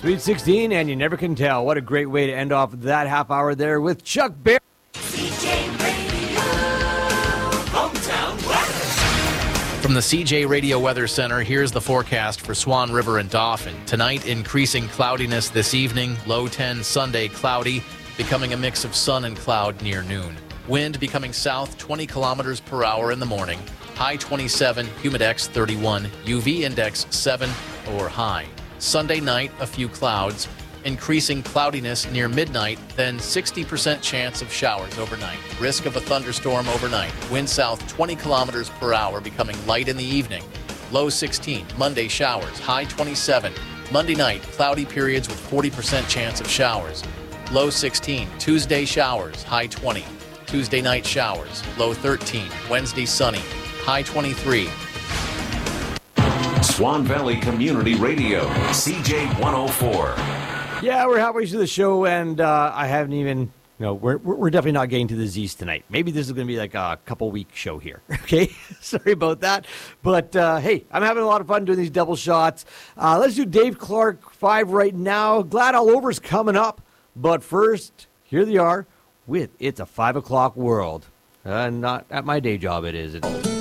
Sweet 16, and you never can tell. What a great way to end off that half hour there with Chuck Berry. CJ Radio, hometown weather. From the CJ Radio Weather Center, here's the forecast for Swan River and Dauphin. Tonight, increasing cloudiness this evening. Low 10, Sunday, cloudy, becoming a mix of sun and cloud near noon. Wind becoming south 20 kilometers per hour in the morning. High 27, humidex 31, UV index 7 or high. Sunday night, a few clouds. Increasing cloudiness near midnight, then 60% chance of showers overnight. Risk of a thunderstorm overnight. Wind south 20 kilometers per hour, becoming light in the evening. Low 16, Monday showers. High 27. Monday night, cloudy periods with 40% chance of showers. Low 16, Tuesday showers. High 20. Tuesday night showers. Low 13. Wednesday sunny. High 23. Swan Valley Community Radio, CJ 104. Yeah, we're halfway through the show, and I haven't even, we're definitely not getting to the Z's tonight. Maybe this is going to be like a couple-week show here, okay? Sorry about that. But, hey, I'm having a lot of fun doing these double shots. Let's do Dave Clark 5 right now. Glad All Over's coming up. But first, here they are with It's a 5 o'clock world. Not at my day job, it is.